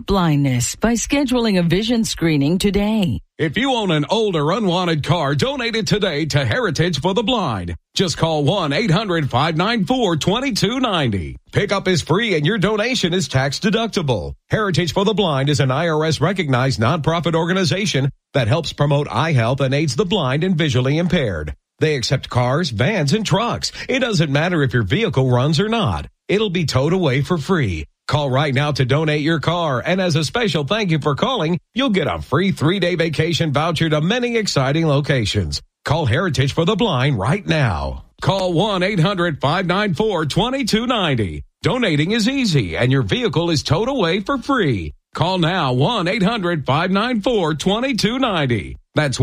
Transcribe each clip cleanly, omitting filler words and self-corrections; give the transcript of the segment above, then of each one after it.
blindness by scheduling a vision screening today. If you own an old or unwanted car, donate it today to Heritage for the Blind. Just call 1-800-594-2290. Pickup is free and your donation is tax deductible. Heritage for the Blind is an IRS-recognized nonprofit organization that helps promote eye health and aids the blind and visually impaired. They accept cars, vans, and trucks. It doesn't matter if your vehicle runs or not. It'll be towed away for free. Call right now to donate your car, and as a special thank you for calling, you'll get a free 3-day vacation voucher to many exciting locations. Call Heritage for the Blind right now. Call 1-800-594-2290. Donating is easy, and your vehicle is towed away for free. Call now 1-800-594-2290. That's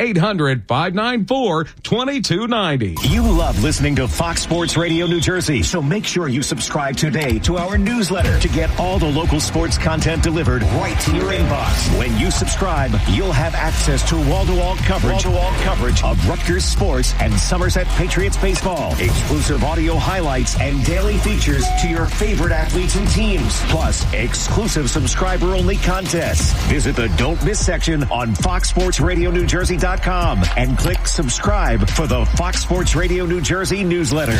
1-800-594-2290. You love listening to Fox Sports Radio New Jersey, so make sure you subscribe today to our newsletter to get all the local sports content delivered right to your inbox. When you subscribe, you'll have access to wall-to-wall coverage of Rutgers sports and Somerset Patriots baseball, exclusive audio highlights, and daily features to your favorite athletes and teams, plus exclusive subscriber-only contests. Visit the Don't Miss section on FoxSportsRadioNewJersey.com and click subscribe for the Fox Sports Radio New Jersey newsletter.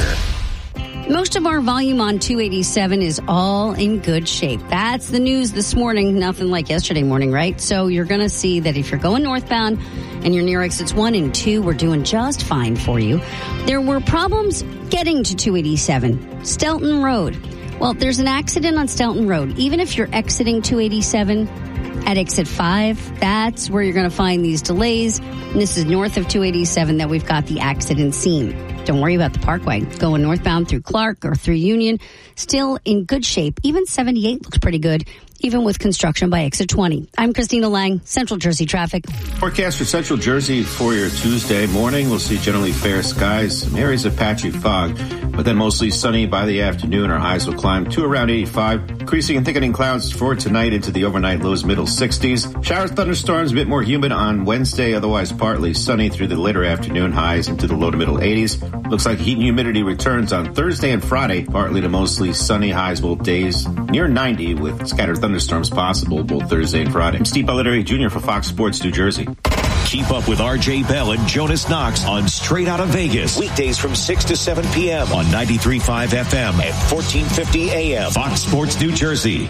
Most of our volume on 287 is all in good shape. That's the news this morning. Nothing like yesterday morning, right? So you're going to see that if you're going northbound and you're near exits 1 and 2, we're doing just fine for you. There were problems getting to 287, Stelton Road. Well, there's an accident on Stelton Road. Even if you're exiting 287 at exit 5, that's where you're going to find these delays. And this is north of 287 that we've got the accident scene. Don't worry about the Parkway. Going northbound through Clark or through Union, still in good shape. Even 78 looks pretty good, even with construction by exit 20. I'm Christina Lang, Central Jersey Traffic. Forecast for Central Jersey for your Tuesday morning. We'll see generally fair skies, some areas of patchy fog, but then mostly sunny by the afternoon. Our highs will climb to around 85. Increasing and thickening clouds for tonight into the overnight lows, middle 60s. Showers, thunderstorms, a bit more humid on Wednesday, otherwise partly sunny through the later afternoon, highs into the low to middle 80s. Looks like heat and humidity returns on Thursday and Friday, partly to mostly sunny, highs both days near 90 with scattered thunderstorms possible both Thursday and Friday. I'm Steve Bellatieri Jr. for Fox Sports New Jersey. Keep up with RJ Bell and Jonas Knox on Straight Outta Vegas. Weekdays from 6 to 7 p.m. on 93.5 FM and 1450 AM. Fox Sports New Jersey.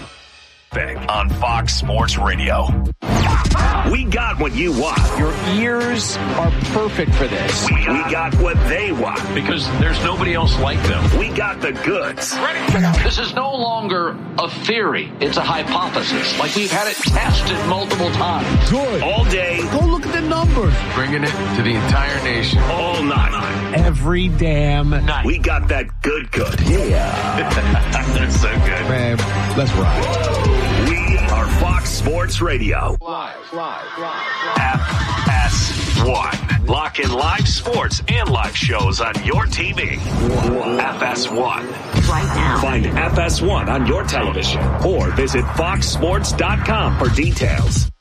On Fox Sports Radio. We got what you want. Your ears are perfect for this. We got what they want. Because there's nobody else like them. We got the goods. This is no longer a theory. It's a hypothesis. Like we've had it tested multiple times. Good. All day. Go look at the numbers. Bringing it to the entire nation. All night. Every damn night. We got that good. Yeah. That's so good. Man, let's ride. We are Fox Sports Radio. Live. FS1. Lock in live sports and live shows on your TV. FS1. Right now. Find FS1 on your television or visit foxsports.com for details.